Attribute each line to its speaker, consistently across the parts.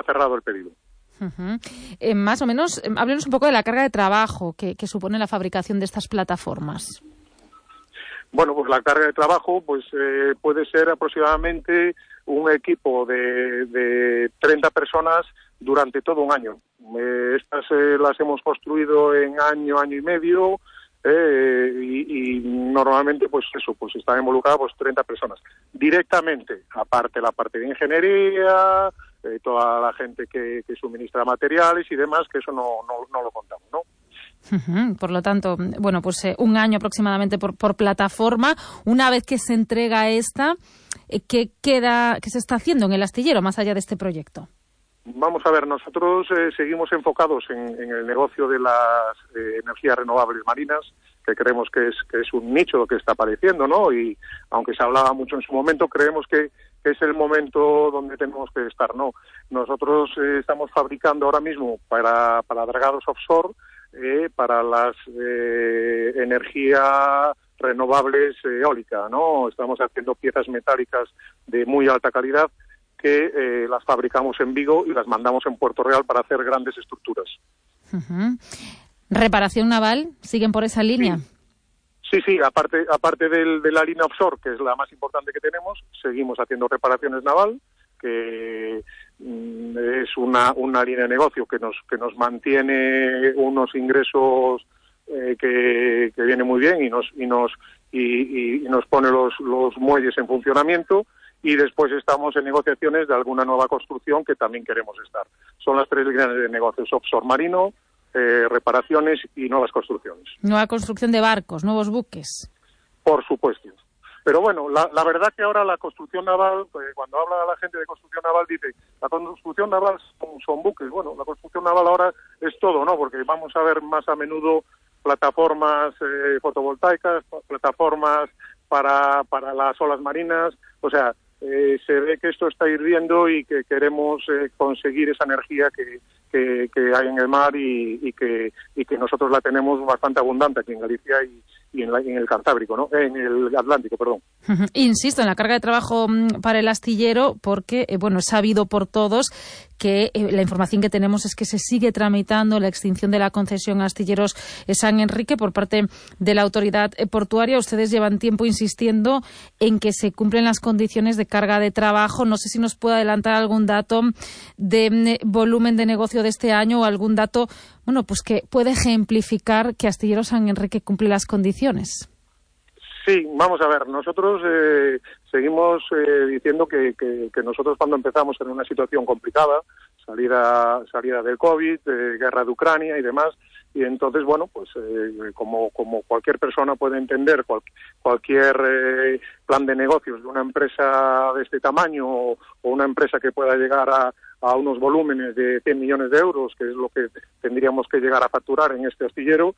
Speaker 1: cerrado el pedido.
Speaker 2: Más o menos, háblenos un poco de la carga de trabajo que supone la fabricación de estas plataformas.
Speaker 1: Bueno, pues la carga de trabajo pues puede ser aproximadamente un equipo de 30 personas durante todo un año. Estas las hemos construido en año y medio y normalmente pues están involucradas 30 personas. Directamente, aparte la parte de ingeniería, toda la gente que suministra materiales y demás, que eso no lo contamos, ¿no?
Speaker 2: Por lo tanto, bueno, pues un año aproximadamente por plataforma. Una vez que se entrega esta, ¿qué se está haciendo en el astillero más allá de este proyecto?
Speaker 1: Vamos a ver, nosotros seguimos enfocados en el negocio de las energías renovables marinas, que creemos que es un nicho lo que está apareciendo, ¿no? Y aunque se hablaba mucho en su momento, creemos que es el momento donde tenemos que estar, ¿no? Nosotros estamos fabricando ahora mismo para dragados offshore, para las energías renovables eólica, ¿no? Estamos haciendo piezas metálicas de muy alta calidad que las fabricamos en Vigo y las mandamos en Puerto Real para hacer grandes estructuras.
Speaker 2: ¿Reparación naval? ¿Siguen por esa línea?
Speaker 1: Sí, aparte de la línea offshore, que es la más importante que tenemos, seguimos haciendo reparaciones naval, que es una línea de negocio que nos mantiene unos ingresos que viene muy bien y nos pone los muelles en funcionamiento, y después estamos en negociaciones de alguna nueva construcción que también queremos estar. Son las 3 líneas de negocios: offshore marino, reparaciones y nuevas construcciones.
Speaker 2: Nueva construcción de barcos, nuevos buques.
Speaker 1: Por supuesto. Pero bueno, la verdad que ahora la construcción naval, cuando habla la gente de construcción naval, dice, la construcción naval son buques. Bueno, la construcción naval ahora es todo, ¿no? Porque vamos a ver más a menudo plataformas fotovoltaicas, plataformas para las olas marinas. O sea, se ve que esto está hirviendo y que queremos conseguir esa energía que hay en el mar y que nosotros la tenemos bastante abundante aquí en Galicia y en el Cantábrico, ¿no? En el Atlántico, perdón.
Speaker 2: Insisto en la carga de trabajo para el astillero porque, es sabido por todos que la información que tenemos es que se sigue tramitando la extinción de la concesión a Astilleros San Enrique por parte de la autoridad portuaria. Ustedes llevan tiempo insistiendo en que se cumplen las condiciones de carga de trabajo. No sé si nos puede adelantar algún dato de volumen de negocio de este año o algún dato, pues que puede ejemplificar que Astilleros San Enrique cumple las condiciones.
Speaker 1: Sí, vamos a ver, nosotros seguimos diciendo que nosotros cuando empezamos en una situación complicada, salida del COVID, guerra de Ucrania y demás, y entonces, como cualquier persona puede entender, cualquier plan de negocios de una empresa de este tamaño o una empresa que pueda llegar a unos volúmenes de 100 millones de euros, que es lo que tendríamos que llegar a facturar en este astillero,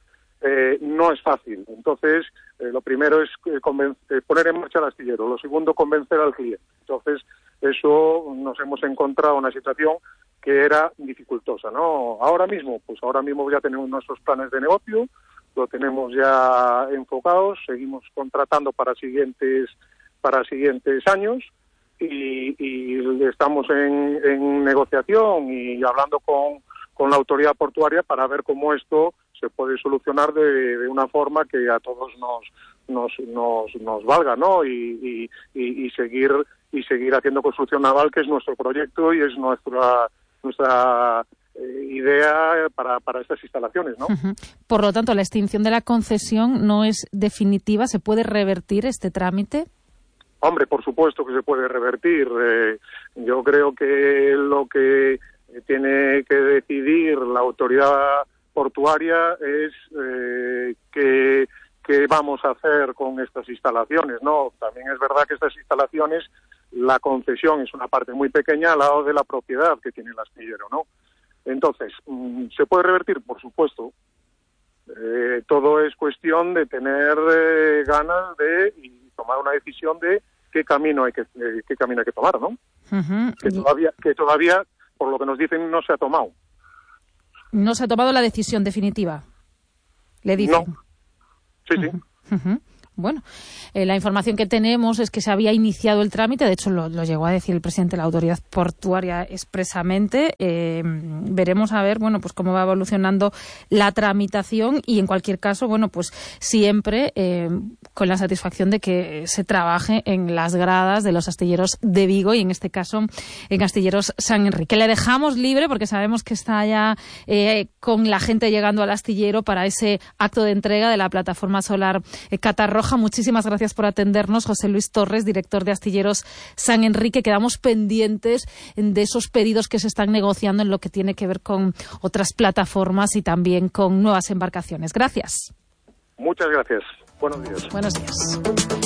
Speaker 1: no es fácil. Entonces, lo primero es poner en marcha el astillero. Lo segundo, convencer al cliente. Entonces, eso nos hemos encontrado una situación que era dificultosa, ¿no? Ahora mismo ya tenemos nuestros planes de negocio, lo tenemos ya enfocados, seguimos contratando para siguientes años y estamos en negociación y hablando con la autoridad portuaria para ver cómo esto se puede solucionar de una forma que a todos nos valga, ¿no? Y seguir haciendo construcción naval, que es nuestro proyecto y es nuestra idea para estas instalaciones, ¿no?
Speaker 2: Por lo tanto, la extinción de la concesión no es definitiva. ¿Se puede revertir este trámite?
Speaker 1: Hombre, por supuesto que se puede revertir. Yo creo que lo que tiene que decidir la autoridad portuaria es qué vamos a hacer con estas instalaciones, ¿no? También es verdad que estas instalaciones, la concesión es una parte muy pequeña al lado de la propiedad que tiene el astillero, ¿no? Entonces, ¿se puede revertir? Por supuesto. Todo es cuestión de tener ganas y tomar una decisión de qué camino hay que tomar, ¿no? Que todavía, por lo que nos dicen, no se ha tomado.
Speaker 2: No se ha tomado la decisión definitiva, le dicen.
Speaker 1: No. Sí.
Speaker 2: Bueno, la información que tenemos es que se había iniciado el trámite, de hecho lo llegó a decir el presidente de la Autoridad Portuaria expresamente. Veremos a ver, bueno, pues cómo va evolucionando la tramitación y en cualquier caso, bueno, pues siempre con la satisfacción de que se trabaje en las gradas de los astilleros de Vigo y en este caso en Astilleros San Enrique. Le dejamos libre porque sabemos que está ya con la gente llegando al astillero para ese acto de entrega de la plataforma solar Catarroja. Muchísimas gracias por atendernos, José Luis Torres, director de Astilleros San Enrique. Quedamos pendientes de esos pedidos que se están negociando en lo que tiene que ver con otras plataformas y también con nuevas embarcaciones. Gracias.
Speaker 1: Muchas gracias. Buenos días.
Speaker 2: Buenos días.